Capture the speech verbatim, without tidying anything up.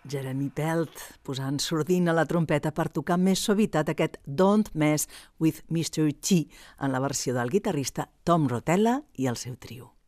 Jeremy Pelt posant sordina a la trompeta per tocar amb més suavitat aquest Don't Mess with mister T en la versió del guitarrista Tom Rotella i el seu trio.